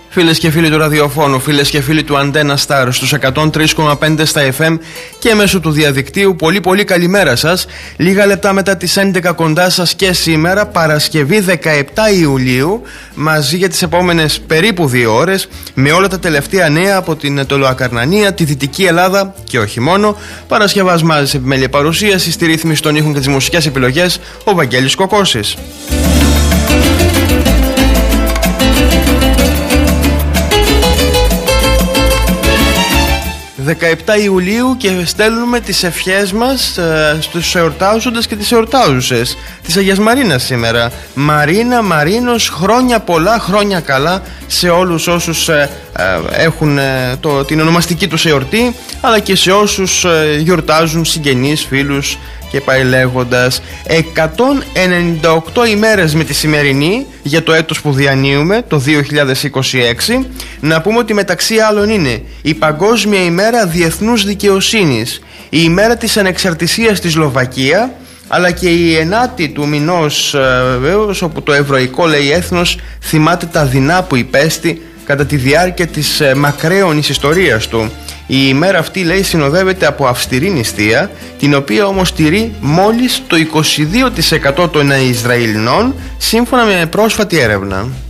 Φίλες και φίλοι του ραδιοφώνου, φίλες και φίλοι του Antenna Star στους 103,5 στα FM και μέσω του διαδικτύου, πολύ καλημέρα σας. Λίγα λεπτά μετά τις 11 κοντά σας και σήμερα, Παρασκευή 17 Ιουλίου, μαζί για τις επόμενες περίπου 2 ώρες, με όλα τα τελευταία νέα από την Τολοακαρνανία, τη Δυτική Ελλάδα και όχι μόνο. Παρασκευασμάζεις επιμέλεια παρουσίαση, στη ρύθμιση των ήχων και τις μουσικές επιλογές, ο Βαγγέλης Κοκώσης. 17 Ιουλίου και στέλνουμε τις ευχές μας στους εορτάζοντες και τις εορτάζουσες της Αγίας Μαρίνας σήμερα. Μαρίνα, Μαρίνος, χρόνια πολλά, χρόνια καλά σε όλους όσους έχουν την ονομαστική τους εορτή, αλλά και σε όσους γιορτάζουν συγγενείς, φίλους και πάει λέγοντας. 198 ημέρες με τη σημερινή για το έτος που διανύουμε, το 2026. Να πούμε ότι μεταξύ άλλων είναι η Παγκόσμια ημέρα Διεθνούς Δικαιοσύνης, η ημέρα της ανεξαρτησίας στη Σλοβακία, αλλά και η 9η του μηνός βεβαίως, όπου το ευρωϊκό λέει έθνος θυμάται τα δεινά που υπέστη κατά τη διάρκεια της μακραίωνης ιστορίας του. Η ημέρα αυτή, λέει, συνοδεύεται από αυστηρή νηστεία, την οποία όμως τηρεί μόλις το 22% των Ισραηλινών, σύμφωνα με πρόσφατη έρευνα.